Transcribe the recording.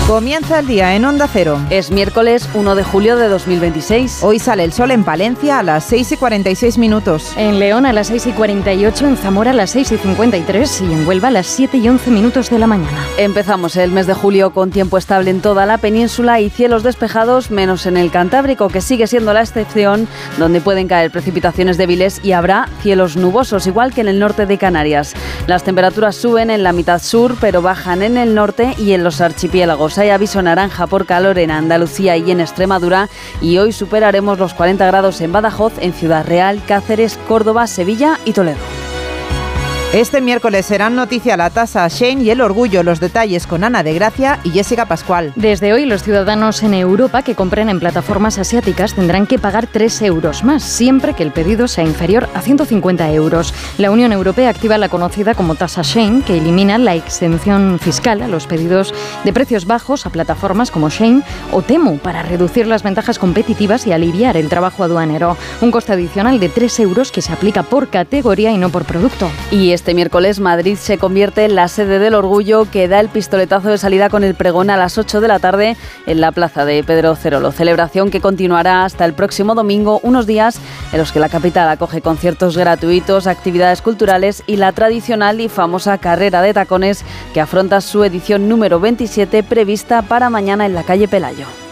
Comienza el día en Onda Cero. Es miércoles 1 de julio de 2026. Hoy sale el sol en Palencia a las 6:46. En León a las 6:48, en Zamora a las 6:53 y en Huelva a las 7:11 de la mañana. Empezamos el mes de julio con tiempo estable en toda la península y cielos despejados, menos en el Cantábrico, que sigue siendo la excepción, donde pueden caer precipitaciones débiles y habrá cielos nubosos, igual que en el norte de Canarias. Las temperaturas suben en la mitad sur, pero bajan en el norte y en los archipiélagos. Hay aviso naranja por calor en Andalucía y en Extremadura y hoy superaremos los 40 grados en Badajoz, en Ciudad Real, Cáceres, Córdoba, Sevilla y Toledo. Este miércoles serán noticia la tasa Shein y el orgullo. Los detalles con Ana de Gracia y Jessica Pascual. Desde hoy, los ciudadanos en Europa que compren en plataformas asiáticas tendrán que pagar 3 euros más, siempre que el pedido sea inferior a 150 euros. La Unión Europea activa la conocida como tasa Shein, que elimina la exención fiscal a los pedidos de precios bajos a plataformas como Shein o Temu, para reducir las ventajas competitivas y aliviar el trabajo aduanero. Un coste adicional de 3 euros que se aplica por categoría y no por producto. Y este miércoles Madrid se convierte en la sede del orgullo, que da el pistoletazo de salida con el pregón a las 8 de la tarde en la plaza de Pedro Cerolo. Celebración que continuará hasta el próximo domingo, unos días en los que la capital acoge conciertos gratuitos, actividades culturales y la tradicional y famosa carrera de tacones, que afronta su edición número 27, prevista para mañana en la calle Pelayo.